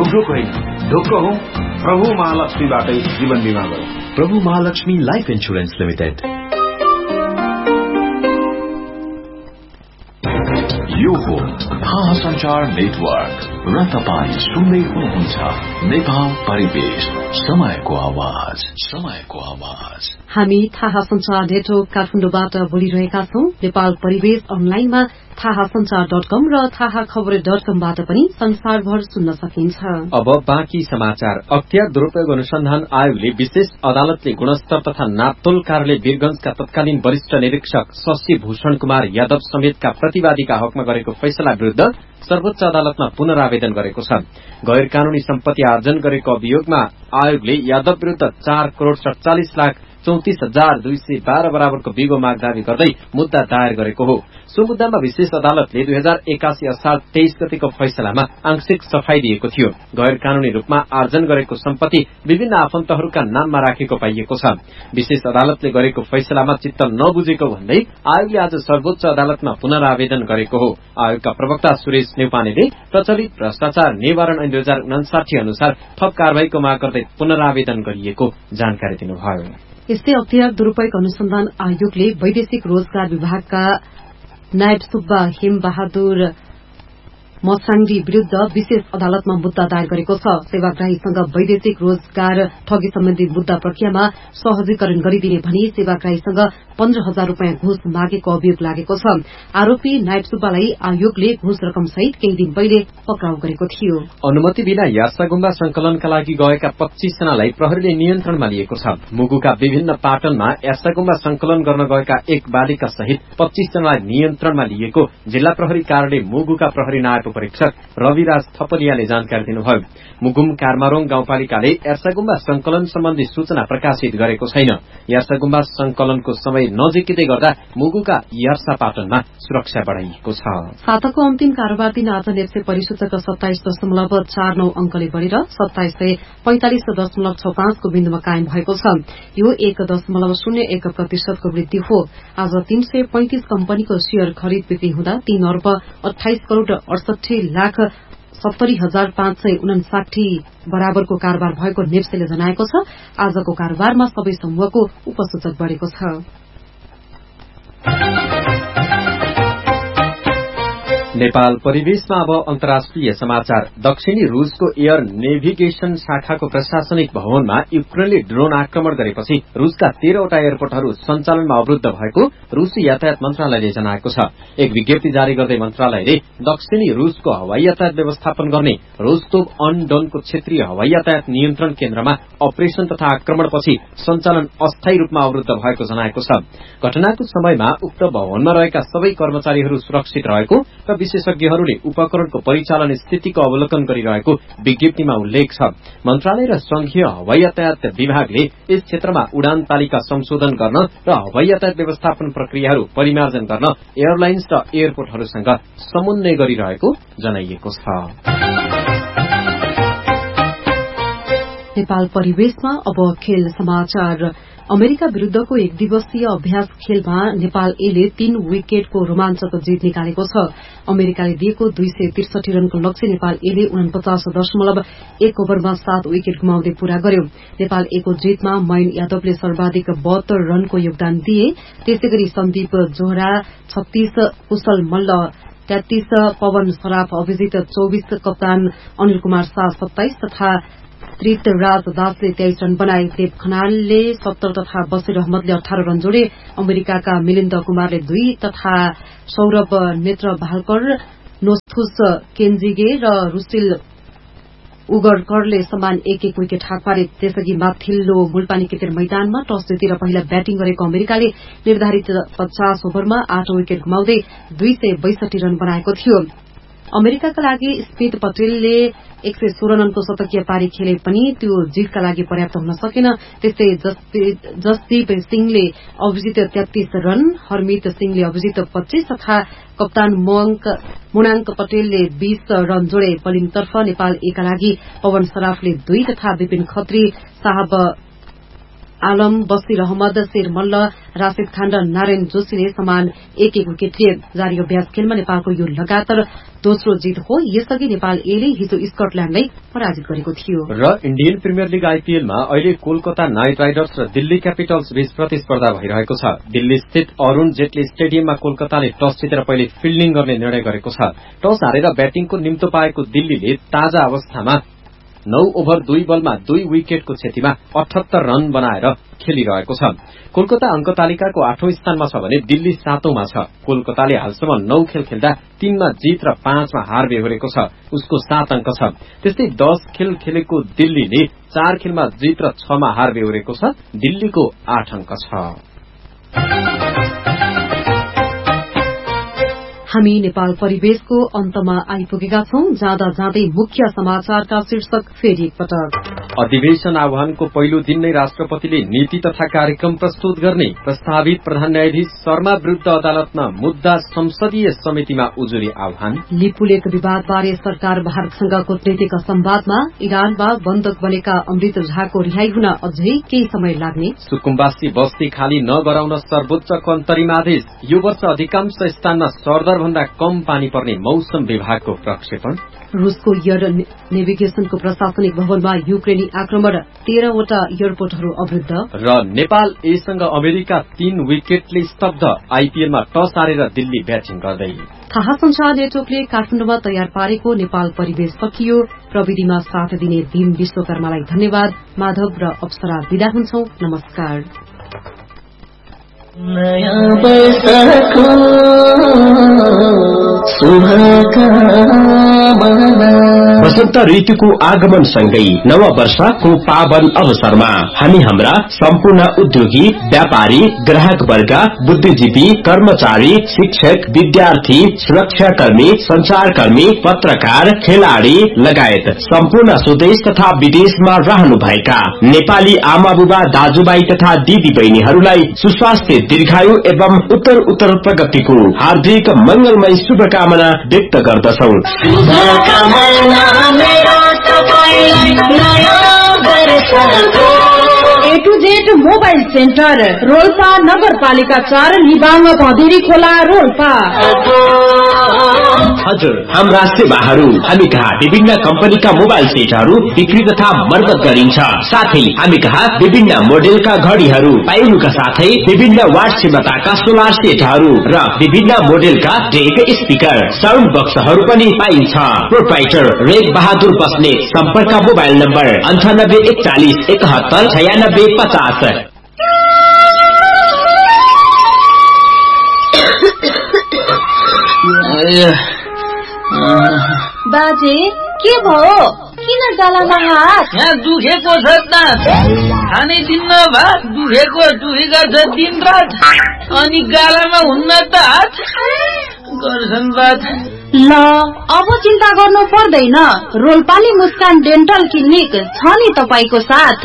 ढोक होइन, ढोक हौ प्रभु महालक्ष्मीबाटै जीवन बीमा गरौँ। प्रभु महालक्ष्मी लाइफ इन्सुरेन्स लिमिटेड। यो हो थाहा संचार नेटवर्क र तपाईं सुन्दै हुनुहुन्छ नेपाल परिवेश, समयको आवाज, समयको आवाज। हामी थाहा संचार नेटवर्क काठमाडौँबाट बोलिरहेका छौं। नेपाल परिवेश अनलाइनमा थाहासंचार.com र थाहाखबर.com-बाट पनि संसारभर सुन्न सकिन्छ। अब बाँकी समाचार। अख्तियार दुरूपयोग अनुसन्धान आयोगले विशेष अदालतले गुणस्तर तथा नापतोल कार्यालय वीरगंजका तत्कालीन वरिष्ठ निरीक्षक शशि भूषण कुमार यादव समेतका प्रतिवादीका हकमा गरेको फैसला विरूद्ध सर्वोच्च अदालतमा पुनरावेदन गरेको छ। गैर कानूनी सम्पत्ति आर्जन गरेको अभियोगमा आयोगले यादव विरूद्ध 4,47,34,212 बराबरको बिगो माग दावी गर्दै मुद्दा दायर गरेको हो। सो मुद्दामा विशेष अदालतले 2081 असार 23 गतिको फैसलामा आंशिक सफाई दिएको थियो। गैर कानूनी रूपमा आर्जन गरेको सम्पत्ति विभिन्न आफन्तहरूका नाममा राखेको पाइएको छ। विशेष अदालतले गरेको फैसलामा चित्त नबुझेको भन्दै आयोगले आज सर्वोच्च अदालतमा पुनरावेदन गरेको हो। आयोगका प्रवक्ता सुरेश नेउपानेले प्रचलित भ्रष्टाचार निवारण ऐन 2059 अनुसार थप कारवाहीको माग गर्दै पुनरावेदन गरिएको जानकारी दिनुभयो। यस्तै अख्तियार दुरूपयोग अनुसन्धान आयोगले वैदेशिक रोजगार विभागका नायब सुब्बा हेम बहादुर मसाङ्गी विरूद्ध विशेष अदालतमा मुद्दा दायर गरेको छ। सेवाग्राहीसँग वैदेशिक रोजगार ठगी सम्बन्धी मुद्दा प्रक्रियामा सहजीकरण गरिदिने भनी सेवाग्राहीसँग 15,000 रूपियाँ घुस मागेको अभियोग लागेको छ। आरोपी नायब सुब्बालाई आयोगले घुस रकम सहित केही दिन पहिले पक्राउ गरेको थियो। अनुमति बिना यार्सागुम्बा संकलनका लागि गएका 25 जनालाई प्रहरीले नियन्त्रणमा लिएको छ। मुगुका विभिन्न पाटनमा यार्सागुम्बा संकलन गर्न गएका एक बालिका सहित 25 जनालाई नियन्त्रणमा लिएको जिल्ला प्रहरी कार्यालय मुगुका प्रहरी नायब परीक्षक रविराज थपलियाले जानकारी दिनुभयो। मुगुम कार्मारोङ गाउँपालिकाले यार्सागुम्बा संकलन सम्बन्धी सूचना प्रकाशित गरेको छैन। यार्सागुम्बा संकलनको समय नजिकै गर्दा मुगुका यार्सा पाटनमा सुरक्षा बढ़ाइएको छ। साताको अन्तिम कारोबार दिन आज नेप्से परिसूचक 27.49 अंकले बढ़ेर 2745.65 को बिन्दुमा कायम भएको छ। यो 1.01% वृद्धि हो। आज 335 कम्पनीको शेयर खरिद बिक्री हुँदा 3 अर्ब 28 करोड़ 68,70,559 बराबरको कारोबार भएको नेप्सेले जनाएको छ। आजको कारोबारमा सबै समूहको उपसूचक बढ़ेको छ। नेपाल परिवेशमा अब अन्तर्राष्ट्रिय समाचार। दक्षिणी रूसको एयर नेभिगेशन शाखाको प्रशासनिक भवनमा युक्रेनले ड्रोन आक्रमण गरेपछि रूसका 13वटा एयरपोर्टहरू सञ्चालनमा अवरूद्ध भएको रूसी यातायात मन्त्रालयले जनाएको छ। एक विज्ञप्ति जारी गर्दै मन्त्रालयले दक्षिणी रूसको हवाई यातायात व्यवस्थापन गर्ने रोस्तोव अन डोनको क्षेत्रीय हवाई यातायात नियन्त्रण केन्द्रमा अपरेशन तथा आक्रमणपछि सञ्चालन अस्थायी रूपमा अवरूद्ध भएको जनाएको छ। घटनाको समयमा उक्त भवनमा रहेका सबै कर्मचारीहरू सुरक्षित रहेको र विशेषज्ञहरूले उपकरणको परिचालन स्थितिको अवलोकन गरिरहेको विज्ञप्तिमा उल्लेख छ। मन्त्रालय र संघीय हवाई यातायात विभागले यस क्षेत्रमा उडान तालिका संशोधन गर्न र हवाई यातायात व्यवस्थापन प्रक्रियाहरू परिमार्जन गर्न एयरलाइन्स र एयरपोर्टहरूसँग समन्वय गरिरहेको जनाइएको छ। नेपाल परिवेशमा अब खेल समाचार। अमेरिका विरूद्धको एक दिवसीय अभ्यास खेलमा नेपाल एले 3 विकेटको रोमाञ्चक जित निकालेको छ। अमेरिकाले दिएको 263 रनको लक्ष्य नेपाल एले 49.1 ओभरमा 7 विकेट गुमाउँदै पूरा गर्यो। नेपाल एको जितमा मैन यादवले सर्वाधिक 72 रनको योगदान दिए। त्यसैगरी सन्दीप जोहरा 36, कुशल मल्ल 33, पवन सराफ अभिजित 24, कप्तान अनिल कुमार शाह 27 तथा राज दासले 23 रन बनाए। देव खनालले 70 तथा बसिर अहमदले 18 रन जोडे। अमेरिकाका मिलिन्द कुमारले 2 तथा सौरभ नेत्र भालकर, नोस्थुस केन्जिगे र रुसिल उगरकरले समान 1-1 विकेट हात पारे। त्यसअघि माथिल्लो मुलपानी क्रिकेट मैदानमा टस जितेर पहिला ब्याटिङ गरेको अमेरिकाले निर्धारित 50 ओभरमा 8 विकेट गुमाउँदै 262 रन बनाएको थियो। अमेरिकाका लागि स्मिथ पटेलले 116 रनको शतकीय पारी खेले पनि त्यो जितका लागि पर्याप्त हुन सकेन। त्यस्तै जसदीप सिंहले अभिजित 33 रन, हरमित सिंहले अभिजित 25 तथा कप्तान मुनाङ्क पटेलले 20 रन जोडे। बलिङतर्फ नेपाल एका लागि पवन सराफले 2 तथा विपिन खत्री साहब आलम, बसिर अहमद, शेर मल्ल, राशिद खान र नारायण जोशीले समान 1-1 विकेट लिए। जारी अभ्यास खेलमा नेपालको यो लगातार दोस्रो जित हो। यसअघि नेपाल एले हिजो स्कटल्याण्डलाई पराजित गरेको थियो। र इन्डियन प्रिमियर लीग आईपीएलमा अहिले कोलकाता नाइट राइडर्स र दिल्ली क्यापिटल्स बीच प्रतिस्पर्धा भइरहेको छ। दिल्ली स्थित अरूण जेटली स्टेडियममा कोलकाताले टस जितेर पहिले फिल्डिङ गर्ने निर्णय गरेको छ। टस हारेर ब्याटिङको निम्तो पाएको दिल्लीले ताजा अवस्थामा 9 ओभर 2 बलमा 2 विकेटको क्षतिमा 78 रन बनाएर खेलिरहेको छ। कोलकाता अंक तालिकाको 8औं स्थानमा छ भने दिल्ली 7औंमा छ। कोलकाताले हालसम्म 9 खेल खेल्दा 3 मा जित र 5 मा हार बेहोरेको छ। उसको 7 अंक छ। त्यस्तै 10 खेल खेलेको दिल्लीले 4 खेलमा जित र 6 मा हार बेहोरेको छ। दिल्लीको 8 अंक छ। हामी नेपाल परिवेशको अन्तमा आइपुगेका छौं। जाँदा जाँदै मुख्य समाचारका शीर्षक फेरि एकपटक। अधिवेशन आह्वानको पहिलो दिन नै राष्ट्रपतिले नीति तथा कार्यक्रम प्रस्तुत गर्ने। प्रस्तावित प्रधान न्यायाधीश शर्मा विरूद्ध अदालतमा मुद्दा संसदीय समितिमा उजुरी आह्वान। लिपुलेक विवादबारे सरकार भारतसँग कूटनीतिक संवादमा। इरानमा बन्दक बनेका अमृत झाको रिहाई हुन अझै केही समय लाग्ने। सुकुम्बासी बस्ती खाली नगराउन सर्वोच्चको अन्तरिम आदेश। यो वर्ष अधिकांश स्थानमा सरदर भन्दा कम पानी पर्ने मौसम विभागको प्रक्षेपण। रूसको एयर नेभिगेशनको प्रशासनिक भवनमा युक्रेनी आक्रमण। 13 वटा एयरपोर्टहरू अवरुद्ध। र नेपाल एसँग अमेरिका 3 विकेटले स्तब्ध। आईपीएलमा टस हारेर दिल्ली ब्याटिङ गर्दै। थाहा संचार नेटवर्कले काठमाडौँमा तयार पारेको नेपाल परिवेश सकियो। प्रविधिमा साथ दिने भीम विश्वकर्मालाई धन्यवाद। माधव र अप्सरा विदा हुन्छौं। नमस्कार। नयाँ वर्षको शुभकामना। वसन्त ऋतुको आगमन सँगै नव वर्षको पावन अवसरमा हामी हाम्रा सम्पूर्ण उद्योगी, व्यापारी, ग्राहक वर्ग, बुद्धिजीवी, कर्मचारी, शिक्षक, विद्यार्थी, सुरक्षाकर्मी, संचारकर्मी, पत्रकार, खेलाड़ी लगायत सम्पूर्ण स्वदेश तथा विदेशमा रहनुभएका नेपाली आमा बुबा, दाजुभाइ तथा दिदी बहिनीहरूलाई सुस्वास्थ्य, दीर्घायु एवं उत्तर प्रगतिको हार्दिक मंगलमय शुभकामना व्यक्त गर्दछौ। A to Z mobile centre, Rolpa नगरपालिका 4, लिबाङ भदेरी खोला, रोल्पा। हजुर, हाम्रा सेवाहरू। हामी कहाँ विभिन्न कम्पनीका मोबाइल सेटहरू बिक्री तथा मर्मत गरिन्छ। साथै हामी कहाँ विभिन्न मोडेलका घडीहरू पाइनुका साथै विभिन्न वाट क्षमताका सोलर सेटहरू र विभिन्न मोडेलका डेक, स्पिकर, साउन्ड बक्सहरू पनि पाइन्छ। प्रोप्राइटर रेग बहादुर बस्ने। सम्पर्क मोबाइल नम्बर 9841 71 9650। बाजे के भयो? किन गालामा हात? यहाँ दुखेको छ त, खाने दिन्न भात दुखेका छ दिन रात, अनि गालामा हुन्न त हात गर्छन् बात। ल अब चिन्ता गर्नु पर्दैन। रोल्पाली मुस्कान डेन्टल क्लिनिक छ नि तपाईको साथ।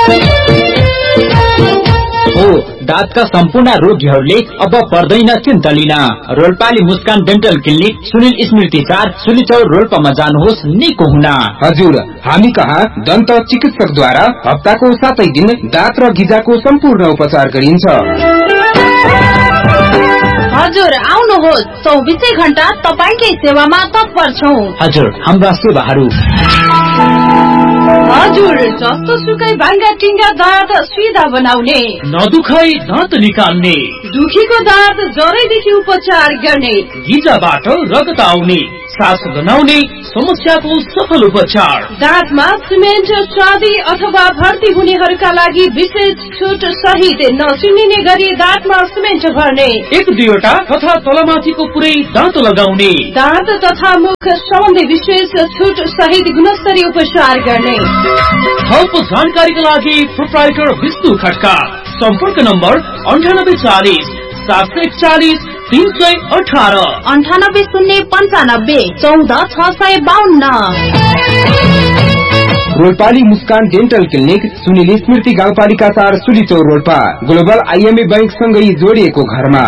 हो, दाँतका सम्पूर्ण रोगीहरूले अब पर्दैन चिन्ता लिन। रोल्पाली मुस्कान डेन्टल क्लिनिक, सुनिल स्मृति 4, सुलिचौर, रोल्पामा जानुहोस् निको हुन। हजुर, हामी कहाँ दन्त चिकित्सकद्वारा हप्ताको 7 दिन दाँत र गिजाको सम्पूर्ण उपचार गरिन्छ। हजुर आउनुहोस्, 24 घण्टा तपाईकै सेवामा तत्पर छौं। हजुर, हाम्रा सेवाहरू। हजुर, जस्तो सुकै भाङ्गा टिङ्गा दाँत सिधा बनाउने, नदुखाई दाँत निकाल्ने, दुखीको दाँत जरैदेखि उपचार गर्ने, गिजाबाट रगत आउने, सास बनाउने समस्याको सफल उपचार। दाँतमा सिमेन्ट स्वादी अथवा भर्ती हुनेहरूका लागि विशेष छुट सहित नचिनिने गरी दाँतमा सिमेन्ट भर्ने, 1-2 वटा तथा तलमाथिको पुरै दाँत लगाउने, दाँत तथा मुख सम्बन्धी विशेष छुट सहित गुणस्तरीय उपचार गर्ने। थप जानकारीका लागि प्रोप्राइटर विष्णु खड्का। सम्पर्क नम्बर 9840 741 318 98 095 14 652। रोल्पाली मुस्कान डेन्टल क्लिनिक, सुनिल स्मृति गाउँपालिका 4, सुलिचौर, रोल्पा। ग्लोबल आईएमए बैंक सँगै जोडिएको घरमा।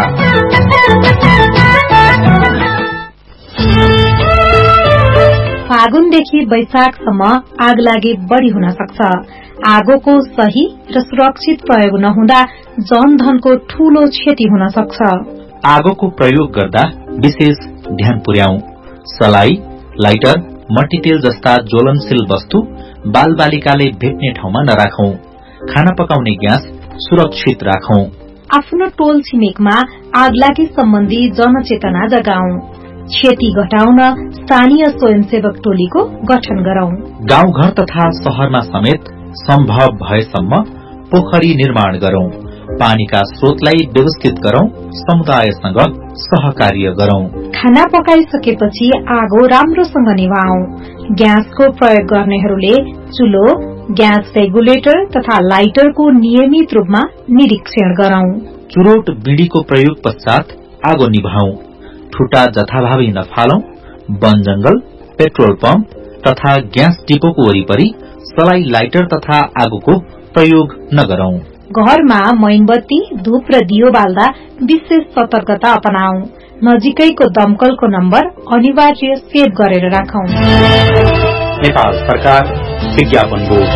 फागुनदेखि वैशाखसम्म आगलागी बढ़ी हुन सक्छ। आगोको सही र सुरक्षित प्रयोग नहुँदा जनधनको ठूलो क्षति हुन सक्छ। आगोको प्रयोग गर्दा विशेष ध्यान पुर्याऊ। सलाई, लाइटर, मट्टीतेल जस्ता ज्वलनशील वस्तु बालबालिकाले भेट्ने ठाउँमा नराखौं। खाना पकाउने ग्यास सुरक्षित राखौं। आफ्नो टोल छिमेकमा आगलागी सम्बन्धी जनचेतना जगाऊ। क्षति घटाउन स्थानीय स्वयंसेवक टोलीको गठन गरौं। गाउँघर तथा शहरमा समेत सम्भव भएसम्म पोखरी निर्माण गरौं। पानीका स्रोतलाई व्यवस्थित गरौं। समुदायसँग सहकार्य गरौं। खाना पकाइसकेपछि आगो राम्रोसँग निभाऊ। ग्यासको प्रयोग गर्नेहरूले चुलो, ग्यास रेगुलेटर तथा लाइटरको नियमित रूपमा निरीक्षण गरौं। चुरोट बीडीको प्रयोग पश्चात आगो निभाऊ। ठुटा जथाभावी नफालौं। वन जंगल, पेट्रोल पम्प तथा ग्यास डिपोको वरिपरि सलाई, लाइटर तथा आगोको प्रयोग नगरौं। घरमा मैनबत्ती, धूप र दियो बाल्दा विशेष सतर्कता अपनाऊ। नजिकैको दमकलको नम्बर अनिवार्य सेभ गरेर राखौं। नेपाल सरकार विज्ञापन बोर्ड।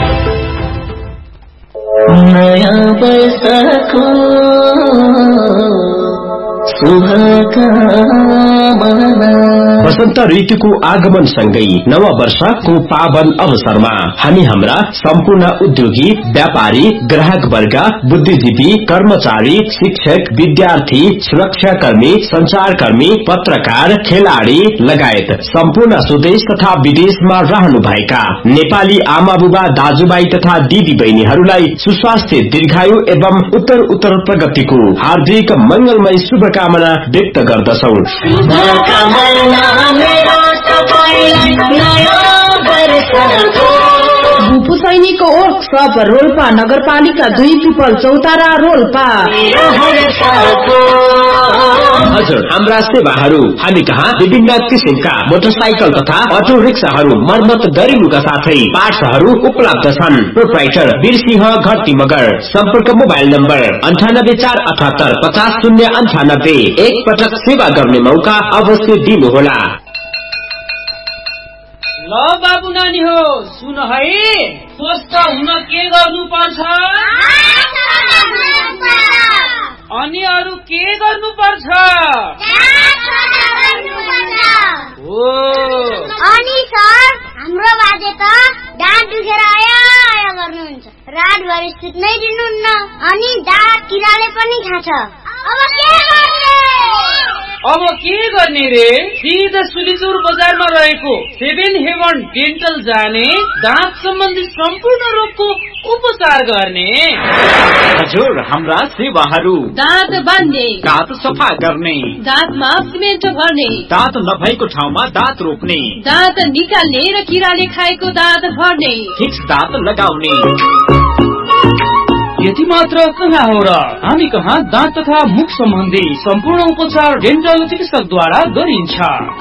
नयाँ वर्षको वसन्त ऋतुको आगमन सँगै नव वर्षको पावन अवसरमा हामी हाम्रा सम्पूर्ण उद्योगी, व्यापारी, ग्राहक वर्ग, बुद्धिजीवी, कर्मचारी, शिक्षक, विद्यार्थी, सुरक्षाकर्मी, संचारकर्मी, पत्रकार, खेलाड़ी लगायत सम्पूर्ण स्वदेश तथा विदेशमा रहनुभएका नेपाली आमा बुबा, दाजुभाइ तथा दिदी बहिनीहरूलाई सुस्वास्थ्य, दीर्घायु एवं उत्तर प्रगतिको हार्दिक मंगलमय शुभकामना व्यक्त गर्दछौ। भूपू सैनिकको वर्कसप रोल्पा नगरपालिका 2 पिपल चौतारा रोल्पा। हजुर, हाम्रा सेवाहरू हामी कहाँ विभिन्न किसिमका मोटरसाइकल तथा अटो रिक्साहरू मर्मत गरिनुका साथै पार्ट्सहरू उपलब्ध छन्। प्रोप्राइटर वीरसिंह घटी मगर। सम्पर्क मोबाइल नम्बर 9847 50 098। एक पटक सेवा गर्ने मौका अवश्य दिनुहोला। ल बाबु नानी हो, सुन है, स्वस्थ हुन के गर्नु पर्छ? अनि अरू के गर्नु पर्छ? हो। अनि सर, हाम्रो बाजे त दाँत दुखेर आया गर्नुहुन्छ। रातभरि सुत्नै दिनुहुन्न। अनि दाँत किराले पनि खान्छ। अब के गर्ने रे? सिधा सुलिचौर बजारमा रहेको 7 हेवन डेन्टल जाने, दाँत सम्बन्धी सम्पूर्ण रोगको उपचार गर्ने। हजुर, हाम्रा सेवाहरू दाँत बान्ने, दाँत सफा गर्ने, दाँतमा सिमेन्ट भर्ने, दाँत नभएको ठाउँमा दाँत रोप्ने, दाँत निकाल्ने र किराले खाएको दाँत भर्ने, फिक्स दाँत लगाउने। यति मात्र कहाँ हो र? हामी कहाँ दाँत तथा मुख सम्बन्धी सम्पूर्ण उपचार डेन्टल चिकित्सकद्वारा गरिन्छ।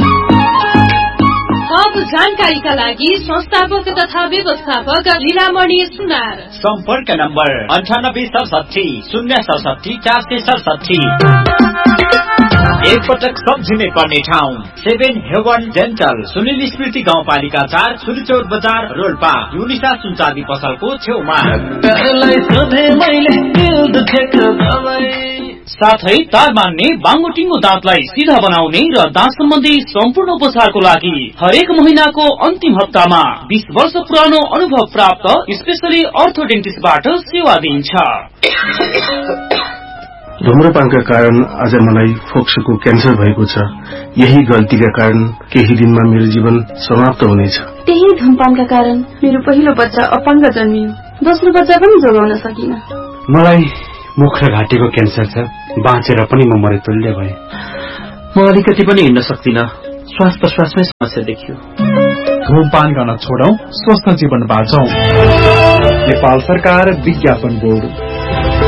सब जानकारीका लागि संस्थापक तथा व्यवस्थापक लीलामणि सुनार। सम्पर्क नम्बर 9867 067 467। एक पटक सम्झिनै पर्ने ठाउँ 7 हेवन डेन्टल, सुनिल स्मृति गाउँपालिका 4, सुलिचौर बजार रोल्पा, युनिसा सुनचाँदी पसलको छेउमा। साथै तार मान्ने, बाङ्गोटिङ्गो दाँतलाई सिधा बनाउने र दाँत सम्बन्धी सम्पूर्ण उपचारको लागि हरेक महिनाको अन्तिम हप्तामा 20 वर्ष पुरानो अनुभव प्राप्त स्पेशली अर्थोडेन्टिस्टबाट सेवा दिइन्छ। धूम्रपानका कारण आज मलाई फोक्सोको क्यान्सर भएको छ। यही गल्तीका कारण केही दिनमा मेरो जीवन समाप्त हुनेछ। त्यही धूमपानका कारण मेरो पहिलो बच्चा अपाङ्ग जन्मियो। दोस्रो बच्चा पनि जोगाउन सकिन। मलाई मुख र घाँटीको क्यान्सर छ। बाँचेर पनि म मरेतुल्य भए। म अलिकति पनि हिँड्न सक्दिन। श्वास प्रश्वासमै समस्या देखियो। धूमपान गर्न छोडौं, स्वस्थ जीवन बाँचौं। नेपाल सरकार विज्ञापन बोर्ड।